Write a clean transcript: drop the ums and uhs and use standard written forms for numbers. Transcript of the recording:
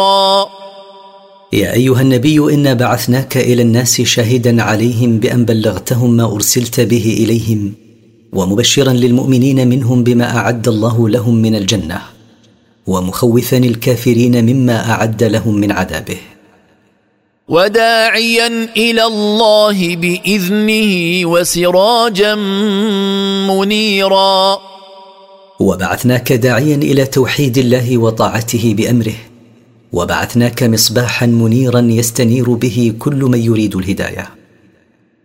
يا أيها النبي إنا بعثناك إلى الناس شاهدا عليهم بأن بلغتهم ما أرسلت به إليهم ومبشرا للمؤمنين منهم بما أعد الله لهم من الجنة ومخوفا الكافرين مما أعد لهم من عذابه وداعيا إلى الله بإذنه وسراجا منيرا. وبعثناك داعيا إلى توحيد الله وطاعته بأمره وبعثناك مصباحا منيرا يستنير به كل من يريد الهداية.